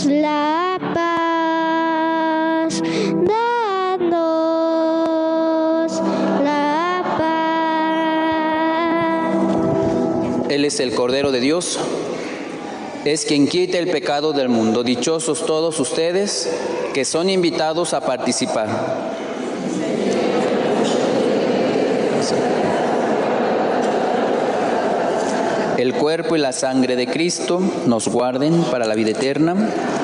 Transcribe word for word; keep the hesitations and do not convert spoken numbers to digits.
la paz, danos la paz. Él es el Cordero de Dios, es quien quita el pecado del mundo. Dichosos todos ustedes que son invitados a participar. El cuerpo y la sangre de Cristo nos guarden para la vida eterna.